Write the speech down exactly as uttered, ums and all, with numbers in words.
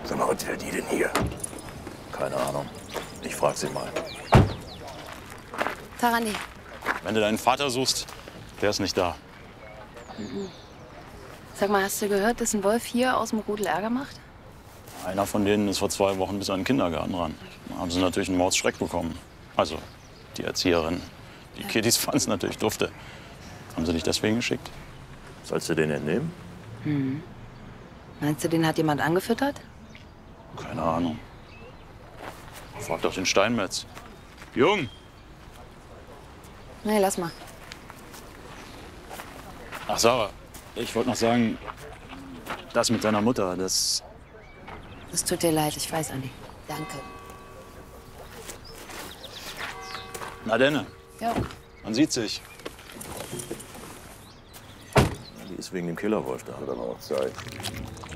Sag mal, was will die denn hier? Keine Ahnung. Ich frag sie mal. Tarani. Wenn du deinen Vater suchst, der ist nicht da. Mhm. Sag mal, hast du gehört, dass ein Wolf hier aus dem Rudel Ärger macht? Einer von denen ist vor zwei Wochen bis an den Kindergarten ran. Da haben sie natürlich einen Mordsschreck bekommen. Also, die Erzieherin. Die ja. Kiddies fanden es natürlich dufte. Haben sie dich deswegen geschickt? Sollst du den entnehmen? Mhm. Meinst du, den hat jemand angefüttert? Keine Ahnung. Frag doch den Steinmetz. Jung! Nee, lass mal. Ach, Sarah, ich wollte noch sagen, das mit deiner Mutter, das... Es tut dir leid, ich weiß, Andi. Danke. Na denn, Ja. man sieht sich. Die ist wegen dem Killerwolf da. Hat aber auch Zeit.